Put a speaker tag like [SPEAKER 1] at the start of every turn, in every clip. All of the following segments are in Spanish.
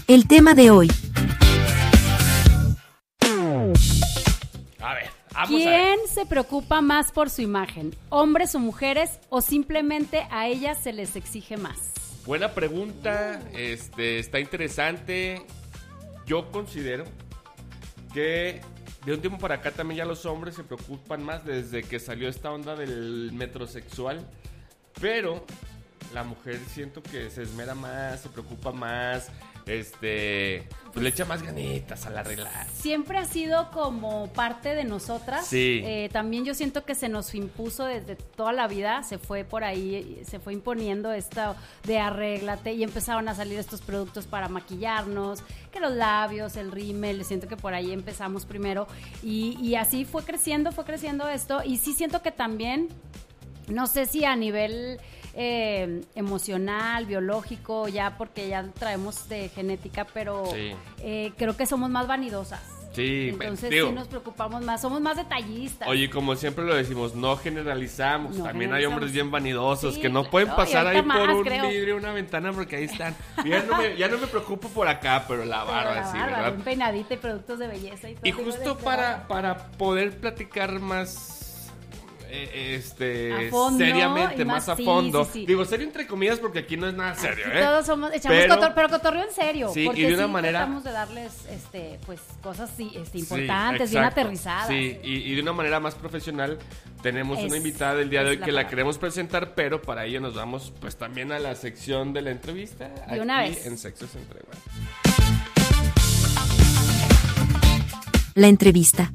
[SPEAKER 1] El tema de hoy.
[SPEAKER 2] A ver,
[SPEAKER 3] ¿Quién se preocupa más por su imagen? ¿Hombres o mujeres? ¿O simplemente a ellas se les exige más?
[SPEAKER 2] Buena pregunta, está interesante. Yo considero que de un tiempo para acá también ya los hombres se preocupan más desde que salió esta onda del metrosexual, pero la mujer siento que se esmera más, se preocupa más, pues le echa más ganitas a la relación.
[SPEAKER 3] Siempre ha sido como parte de nosotras.
[SPEAKER 2] Sí.
[SPEAKER 3] También yo siento que se nos impuso desde toda la vida, se fue por ahí, se fue imponiendo esto de arréglate y empezaron a salir estos productos para maquillarnos, que los labios, el rímel, siento que por ahí empezamos primero y así fue creciendo esto y sí siento que también, no sé si a nivel emocional, biológico, ya porque ya traemos de genética, pero
[SPEAKER 2] Sí.
[SPEAKER 3] Creo que somos más vanidosas.
[SPEAKER 2] Sí,
[SPEAKER 3] Entonces
[SPEAKER 2] digo,
[SPEAKER 3] sí nos preocupamos más, somos más detallistas.
[SPEAKER 2] Oye, como siempre lo decimos, no generalizamos.
[SPEAKER 3] No
[SPEAKER 2] También
[SPEAKER 3] generalizamos.
[SPEAKER 2] hay hombres bien vanidosos
[SPEAKER 3] Sí,
[SPEAKER 2] que no pueden
[SPEAKER 3] no,
[SPEAKER 2] pasar
[SPEAKER 3] y
[SPEAKER 2] ahí
[SPEAKER 3] ahorita
[SPEAKER 2] por
[SPEAKER 3] más,
[SPEAKER 2] un
[SPEAKER 3] creo.
[SPEAKER 2] vidrio, una ventana, porque ahí están. Ya no me preocupo por acá, pero la barba sí, ¿verdad?
[SPEAKER 3] Bien peinadita y productos de belleza y todo.
[SPEAKER 2] Y justo para poder platicar más
[SPEAKER 3] A fondo,
[SPEAKER 2] seriamente,
[SPEAKER 3] y
[SPEAKER 2] más a
[SPEAKER 3] sí,
[SPEAKER 2] fondo.
[SPEAKER 3] sí.
[SPEAKER 2] Digo, serio entre comillas porque aquí no es nada serio,
[SPEAKER 3] Aquí todos somos, echamos pero cotorreo en serio.
[SPEAKER 2] Sí,
[SPEAKER 3] porque
[SPEAKER 2] y de una manera
[SPEAKER 3] tratamos de darles pues cosas importantes,
[SPEAKER 2] sí,
[SPEAKER 3] bien
[SPEAKER 2] exacto.
[SPEAKER 3] aterrizadas.
[SPEAKER 2] Sí, y de una manera más profesional tenemos una invitada del día de
[SPEAKER 3] es
[SPEAKER 2] hoy
[SPEAKER 3] la
[SPEAKER 2] que la
[SPEAKER 3] palabra.
[SPEAKER 2] queremos presentar, pero para ello nos vamos pues también a la sección de la entrevista
[SPEAKER 3] De una
[SPEAKER 2] aquí
[SPEAKER 3] vez.
[SPEAKER 2] en Sexos Entre Igual.
[SPEAKER 1] La entrevista.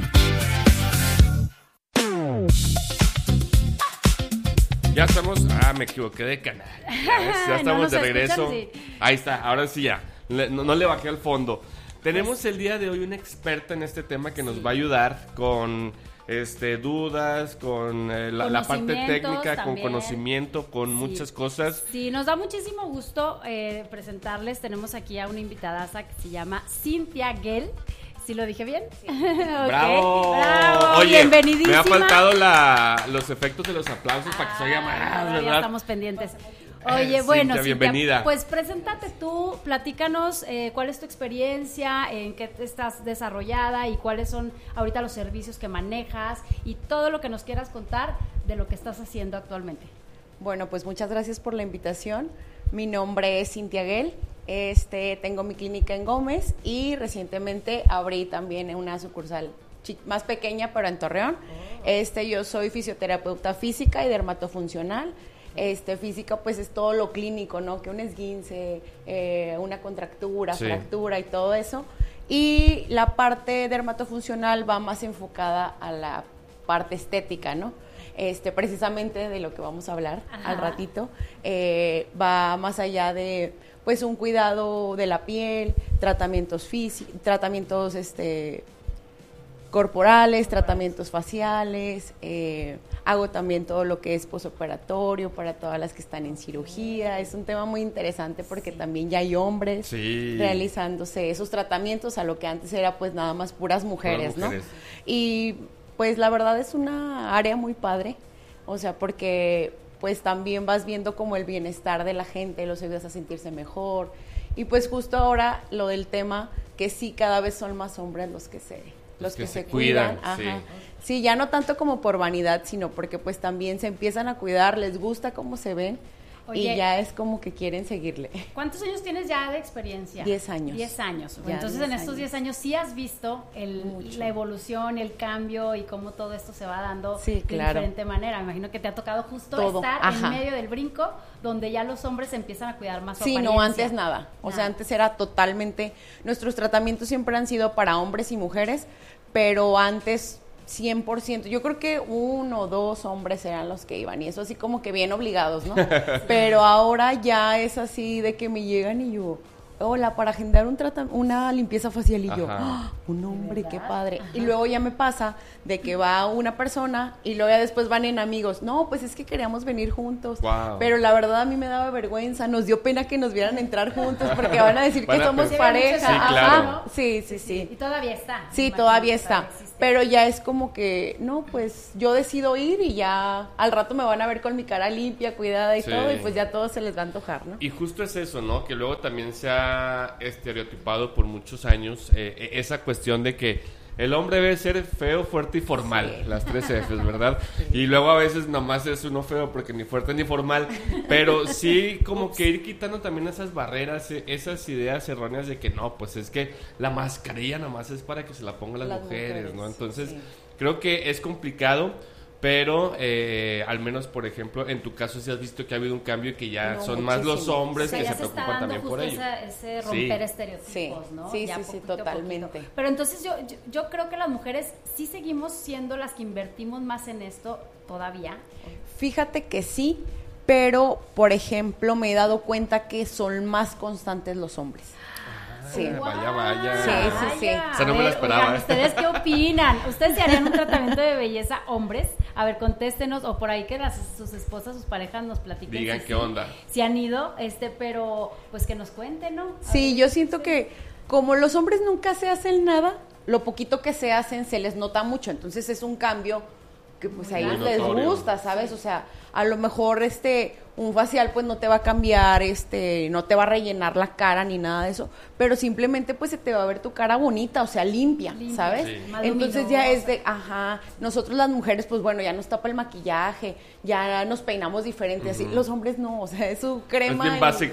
[SPEAKER 2] Ya estamos, me equivoqué de canal. Ya estamos
[SPEAKER 3] No nos
[SPEAKER 2] de regreso.
[SPEAKER 3] escuchan, sí.
[SPEAKER 2] Ahí está, ahora sí ya. No le bajé al fondo. Tenemos el día de hoy una experta en este tema que nos va a ayudar con dudas, con la parte técnica, con
[SPEAKER 3] también.
[SPEAKER 2] conocimiento, con muchas cosas.
[SPEAKER 3] Sí, nos da muchísimo gusto presentarles. Tenemos aquí a una invitadaza que se llama Cintia Gell. ¿Sí lo dije bien? Sí. Okay.
[SPEAKER 2] ¡Bravo!
[SPEAKER 3] ¡Bravo!
[SPEAKER 2] Oye,
[SPEAKER 3] Bienvenidísima.
[SPEAKER 2] me ha faltado los efectos de los aplausos para que se oiga más,
[SPEAKER 3] Ya
[SPEAKER 2] ¿verdad?
[SPEAKER 3] estamos pendientes. Oye, bueno,
[SPEAKER 2] Cintia,
[SPEAKER 3] Cintia,
[SPEAKER 2] bienvenida.
[SPEAKER 3] pues preséntate tú, platícanos cuál es tu experiencia, en qué estás desarrollada y cuáles son ahorita los servicios que manejas y todo lo que nos quieras contar de lo que estás haciendo actualmente.
[SPEAKER 4] Bueno, pues muchas gracias por la invitación. Mi nombre es Cintia Gell. Tengo mi clínica en Gómez y recientemente abrí también una sucursal más pequeña, pero en Torreón. Yo soy fisioterapeuta física y dermatofuncional. Física pues es todo lo clínico, ¿no? Que un esguince, una contractura, fractura y todo eso. Y la parte dermatofuncional va más enfocada a la parte estética, ¿no? Precisamente de lo que vamos a hablar al ratito, va más allá de pues un cuidado de la piel, tratamientos físicos, tratamientos corporales, tratamientos faciales, hago también todo lo que es posoperatorio para todas las que están en cirugía. Es un tema muy interesante porque también ya hay hombres realizándose esos tratamientos a lo que antes era pues nada más puras mujeres, ¿no? Y pues la verdad es una área muy padre, o sea, porque pues también vas viendo como el bienestar de la gente, los ayudas a sentirse mejor, y pues justo ahora lo del tema, que sí cada vez son más hombres los que se cuidan. Ajá. Sí, ya no tanto como por vanidad, sino porque pues también se empiezan a cuidar, les gusta cómo se ven. Oye, y ya es como que quieren seguirle.
[SPEAKER 3] ¿Cuántos años tienes ya de experiencia?
[SPEAKER 4] 10 años.
[SPEAKER 3] 10 años.
[SPEAKER 4] Ya,
[SPEAKER 3] entonces
[SPEAKER 4] 10
[SPEAKER 3] en estos 10 años sí has visto la evolución, el cambio y cómo todo esto se va dando de diferente manera. Me imagino que te ha tocado justo estar en medio del brinco donde ya los hombres empiezan a cuidar más su apariencia.
[SPEAKER 4] No, antes nada. O sea, antes era totalmente... Nuestros tratamientos siempre han sido para hombres y mujeres, pero antes 100%, yo creo que 1 o 2 hombres eran los que iban y eso así como que bien obligados, ¿no? Pero ahora ya es así de que me llegan y yo, hola, para agendar una limpieza facial y yo, un hombre, qué padre. Y luego ya me pasa de que va una persona y luego ya después van en amigos, no, pues es que queríamos venir juntos, pero la verdad a mí me daba vergüenza, nos dio pena que nos vieran entrar juntos porque van a decir que somos pareja.
[SPEAKER 2] Sí, claro.
[SPEAKER 4] Sí.
[SPEAKER 3] Y todavía está.
[SPEAKER 4] Sí, todavía está. pero ya es como que, no, pues yo decido ir y ya al rato me van a ver con mi cara limpia, cuidada y todo, y pues ya todo se les va a antojar, ¿no?
[SPEAKER 2] Y justo es eso, ¿no? Que luego también se ha estereotipado por muchos años esa cuestión de que el hombre debe ser feo, fuerte y formal, las 3 Fs, ¿verdad? Y luego a veces nomás es uno feo porque ni fuerte ni formal, pero sí como que ir quitando también esas barreras, esas ideas erróneas de que no, pues es que la mascarilla nomás es para que se la pongan las mujeres, ¿no? Entonces creo que es complicado, pero al menos, por ejemplo, en tu caso sí has visto que ha habido un cambio y que ya son más los hombres que se preocupan también por ello.
[SPEAKER 3] Ese romper estereotipos, ¿no?
[SPEAKER 4] Sí, totalmente.
[SPEAKER 3] Pero entonces yo creo que las mujeres sí seguimos siendo las que invertimos más en esto todavía.
[SPEAKER 4] Fíjate que sí, pero, por ejemplo, me he dado cuenta que son más constantes los hombres.
[SPEAKER 2] Sí. Vaya.
[SPEAKER 4] Sí.
[SPEAKER 2] O sea, no me lo esperaba.
[SPEAKER 3] Oigan, ¿ustedes qué opinan? ¿Ustedes se harían un tratamiento de belleza hombres? A ver, contéstenos, o por ahí que sus esposas, sus parejas nos platiquen.
[SPEAKER 2] Digan qué onda.
[SPEAKER 3] Si han ido, pero pues que nos cuenten, ¿no?
[SPEAKER 4] Sí, yo siento que como los hombres nunca se hacen nada, lo poquito que se hacen se les nota mucho, entonces es un cambio que pues a ellos les gusta, ¿sabes? O sea, a lo mejor un facial pues no te va a cambiar, no te va a rellenar la cara ni nada de eso, pero simplemente pues se te va a ver tu cara bonita, o sea, limpia. ¿Sabes? Sí. Entonces ya es nosotros las mujeres pues bueno, ya nos tapa el maquillaje, ya nos peinamos diferente, así, los hombres no, o sea, es su crema.
[SPEAKER 2] Es bien básico.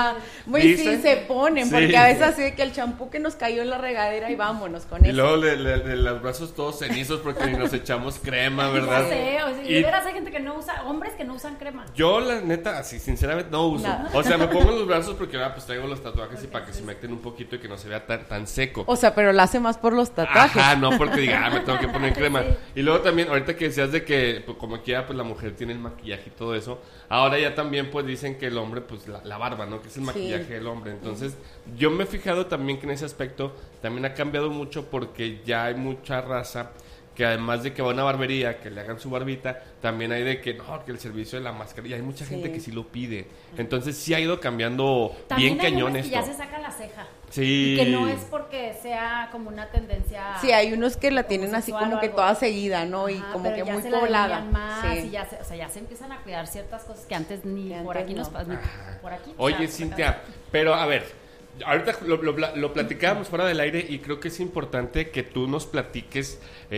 [SPEAKER 4] Muy sí se ponen, porque a veces así de que el champú que nos cayó en la regadera y vámonos con eso.
[SPEAKER 2] Y luego los brazos todos cenizos porque ni nos echamos crema, ¿verdad?
[SPEAKER 3] No sé, o sea, y de veras hay gente que no usa, hombres que no usan crema.
[SPEAKER 2] Yo la neta, así sinceramente no uso. No. O sea, me pongo en los brazos porque pues traigo los tatuajes y para que se meten un poquito y que no se vea tan seco.
[SPEAKER 4] O sea, pero la hace más por los tatuajes.
[SPEAKER 2] Ajá, no porque diga, me tengo que poner crema. Sí. Y luego también, ahorita que decías de que pues, como quiera, pues la mujer tiene el maquillaje y todo eso, ahora ya también pues dicen que el hombre, pues la barba, ¿no? Que es el maquillaje del hombre. Entonces, yo me he fijado también que en ese aspecto también ha cambiado mucho porque ya hay mucha raza que además de que va a una barbería, que le hagan su barbita, también hay de que no, que el servicio de la mascarilla, hay mucha gente que sí lo pide. Entonces sí ha ido cambiando
[SPEAKER 3] también
[SPEAKER 2] bien cañón
[SPEAKER 3] esto.
[SPEAKER 2] También
[SPEAKER 3] ya se saca la ceja.
[SPEAKER 2] Sí.
[SPEAKER 3] Y que no es porque sea como una tendencia.
[SPEAKER 4] Sí, hay unos que la tienen así como que toda seguida, ¿no? Y como que muy poblada.
[SPEAKER 3] Más, y ya se empiezan a cuidar ciertas cosas que antes ni por aquí nos pasan. Por aquí.
[SPEAKER 2] Oye, Cintia, pero a ver, ahorita lo platicábamos fuera del aire y creo que es importante que tú nos platiques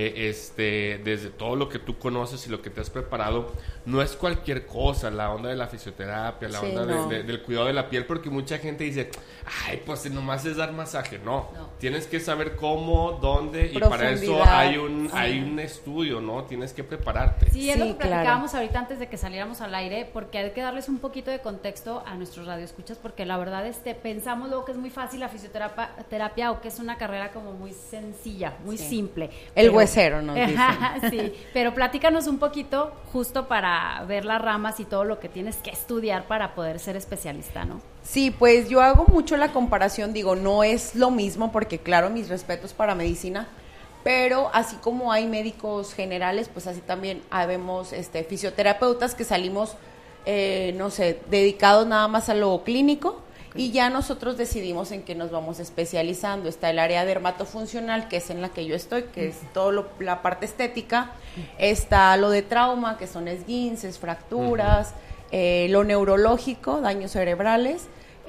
[SPEAKER 2] desde todo lo que tú conoces y lo que te has preparado. No es cualquier cosa la onda de la fisioterapia, la onda del cuidado de la piel, porque mucha gente dice, ay, pues nomás es dar masaje. No, tienes que saber cómo, dónde, y para eso hay un estudio, ¿no? Tienes que prepararte.
[SPEAKER 3] Sí, es lo que platicábamos ahorita antes de que saliéramos al aire, porque hay que darles un poquito de contexto a nuestros radioescuchas, porque la verdad pensamos luego que es muy fácil la fisioterapia o que es una carrera como muy sencilla, muy simple.
[SPEAKER 4] El huesero, ¿no?
[SPEAKER 3] Sí, pero platícanos un poquito justo para ver las ramas y todo lo que tienes que estudiar para poder ser especialista, ¿no?
[SPEAKER 4] Sí, pues yo hago mucho la comparación, digo, no es lo mismo porque claro, mis respetos para medicina, pero así como hay médicos generales, pues así también habemos fisioterapeutas que salimos, no sé, dedicados nada más a lo clínico. Y ya nosotros decidimos en qué nos vamos especializando. Está el área dermatofuncional, que es en la que yo estoy, que es todo la parte estética. Está lo de trauma, que son esguinces, fracturas, lo neurológico, daños cerebrales,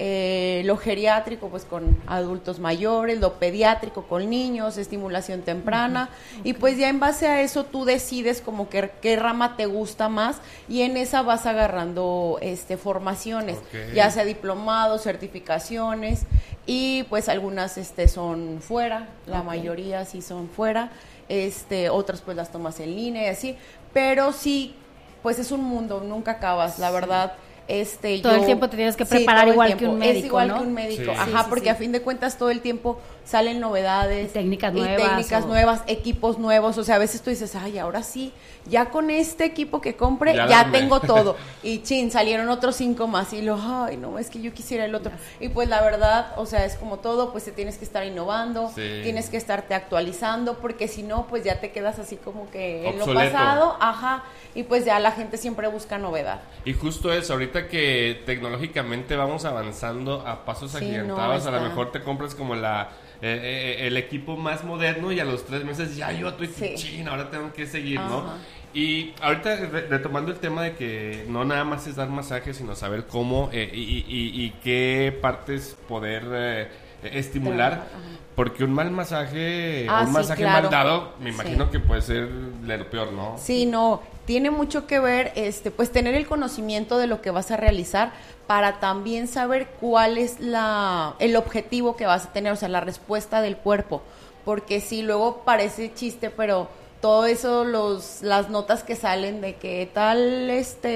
[SPEAKER 4] lo geriátrico, pues con adultos mayores, lo pediátrico con niños, estimulación temprana, y pues ya en base a eso tú decides como que qué rama te gusta más y en esa vas agarrando formaciones, ya sea diplomados, certificaciones, y pues algunas son fuera, la mayoría sí son fuera, otras pues las tomas en línea y así, pero sí, pues es un mundo, nunca acabas, la verdad.
[SPEAKER 3] Todo el tiempo te tienes que preparar igual que un médico,
[SPEAKER 4] es igual que un médico, porque a fin de cuentas todo el tiempo salen novedades,
[SPEAKER 3] técnicas
[SPEAKER 4] nuevas, equipos nuevos, o sea, a veces tú dices, ay, ahora sí, ya con este equipo que compre, ya tengo todo, y salieron otros 5 más, y ay, no, es que yo quisiera el otro, y pues la verdad, o sea, es como todo, pues te tienes que estar innovando, tienes que estarte actualizando, porque si no, pues ya te quedas así como que en lo pasado, y pues ya la gente siempre busca novedad.
[SPEAKER 2] Y justo eso, ahorita ahorita que tecnológicamente vamos avanzando a pasos agigantados, a lo mejor te compras como el equipo más moderno y a los 3 meses ya yo estoy chin, ahora tengo que seguir, ¿no? Y ahorita retomando el tema de que no nada más es dar masajes, sino saber cómo y qué partes poder estimular, porque un mal masaje, un masaje mal dado, me imagino que puede ser de lo peor, ¿no?
[SPEAKER 4] Sí, no, tiene mucho que ver, pues tener el conocimiento de lo que vas a realizar para también saber cuál es el objetivo que vas a tener, o sea, la respuesta del cuerpo, porque sí, luego parece chiste, pero todo eso, las notas que salen de que tal,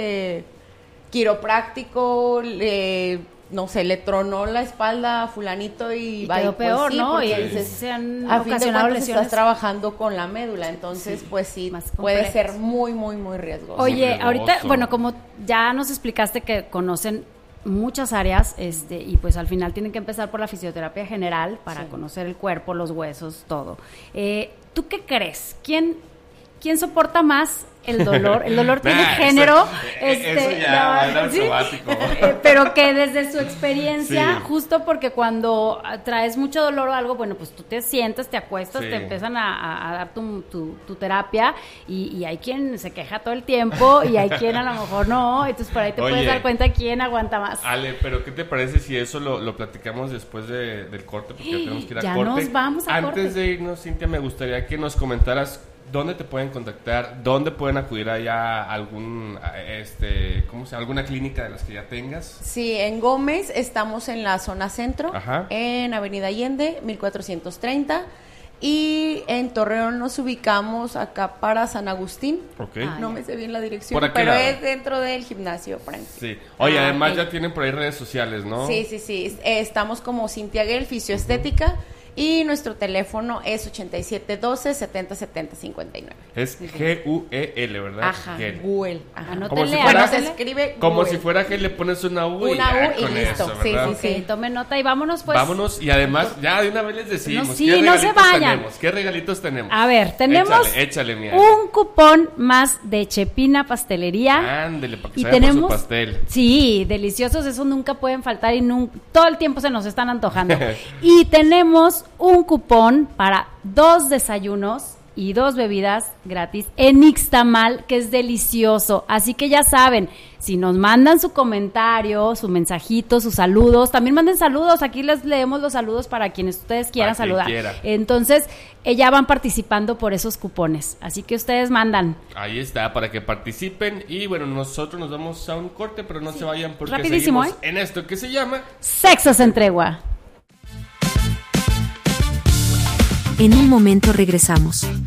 [SPEAKER 4] quiropráctico, no sé, le tronó la espalda a fulanito y
[SPEAKER 3] quedó peor,
[SPEAKER 4] sí,
[SPEAKER 3] ¿no? Y
[SPEAKER 4] dices,
[SPEAKER 3] se han
[SPEAKER 4] a fin de
[SPEAKER 3] ocasionado
[SPEAKER 4] cuentas
[SPEAKER 3] lesiones.
[SPEAKER 4] estás trabajando con la médula, entonces pues sí, puede ser muy, muy, muy riesgoso.
[SPEAKER 3] Oye, ahorita, bueno, como ya nos explicaste que conocen muchas áreas, y pues al final tienen que empezar por la fisioterapia general para conocer el cuerpo, los huesos, todo. ¿Tú qué crees? ¿Quién soporta más el dolor? El dolor tiene género.
[SPEAKER 2] Eso ya va automático.
[SPEAKER 3] Pero que desde su experiencia, justo porque cuando traes mucho dolor o algo, bueno, pues tú te sientas, te acuestas, te empiezan a dar tu terapia y hay quien se queja todo el tiempo y hay quien a lo mejor no, entonces por ahí te puedes dar cuenta quién aguanta más.
[SPEAKER 2] Ale, pero ¿qué te parece si eso lo platicamos después del corte? Porque ya tenemos que ir a corte.
[SPEAKER 3] Ya nos vamos a corte.
[SPEAKER 2] Antes de irnos, Cintia, me gustaría que nos comentaras ¿dónde te pueden contactar? ¿Dónde pueden acudir allá a alguna clínica de las que ya tengas? Sí,
[SPEAKER 4] en Gómez estamos en la zona centro, en Avenida Allende, 1430. Y en Torreón nos ubicamos acá para San Agustín. No me sé bien la dirección, pero es dentro del gimnasio Frank.
[SPEAKER 2] Sí. Oye, además ya tienen por ahí redes sociales, ¿no?
[SPEAKER 4] Sí. Estamos como Cintia Guel, Fisioestética. Y nuestro teléfono es 8712-7070-59.
[SPEAKER 2] Es G-U-E-L, ¿verdad?
[SPEAKER 4] Ajá, Guel.
[SPEAKER 2] Se escribe como si fuera G, le pones una U y listo. Eso,
[SPEAKER 3] sí. Tomen nota y vámonos pues.
[SPEAKER 2] Vámonos, y además ya de una vez les decimos
[SPEAKER 3] no se vayan.
[SPEAKER 2] ¿Qué regalitos tenemos?
[SPEAKER 3] A ver, tenemos
[SPEAKER 2] échale,
[SPEAKER 3] un cupón más de Chepina Pastelería.
[SPEAKER 2] Ándele, para que se vaya por su pastel.
[SPEAKER 3] Sí, deliciosos, esos nunca pueden faltar y todo el tiempo se nos están antojando. Y tenemos un cupón para 2 desayunos y 2 bebidas gratis en Ixtamal, que es delicioso. Así que ya saben, si nos mandan su comentario, su mensajito, sus saludos, también manden saludos, aquí les leemos los saludos para quienes ustedes quieran saludar. Entonces, ya van participando por esos cupones, así que ustedes mandan.
[SPEAKER 2] Ahí está, para que participen. Y bueno, nosotros nos vamos a un corte, pero no se vayan porque
[SPEAKER 3] rapidísimo,
[SPEAKER 2] seguimos en esto que se llama
[SPEAKER 3] Sexo sin tregua.
[SPEAKER 1] En un momento regresamos.